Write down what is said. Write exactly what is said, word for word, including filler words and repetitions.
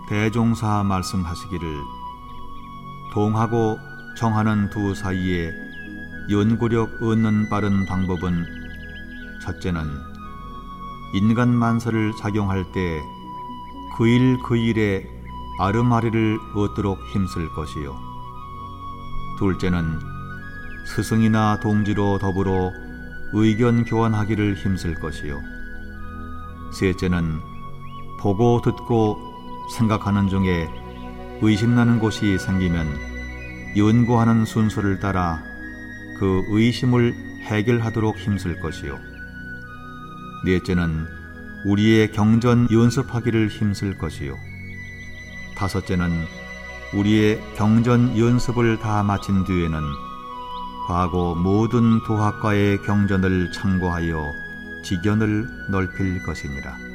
대종사 말씀하시기를 동하고 정하는 두 사이에 연구력 얻는 빠른 방법은 첫째는 인간 만사를 작용할 때 그 일 그 일에 아르마리를 얻도록 힘쓸 것이요, 둘째는 스승이나 동지로 더불어 의견 교환하기를 힘쓸 것이요, 셋째는 보고 듣고 생각하는 중에 의심나는 곳이 생기면 연구하는 순서를 따라 그 의심을 해결하도록 힘쓸 것이요, 넷째는 우리의 경전 연습하기를 힘쓸 것이요, 다섯째는 우리의 경전 연습을 다 마친 뒤에는 과거 모든 도학과의 경전을 참고하여 지견을 넓힐 것이니라.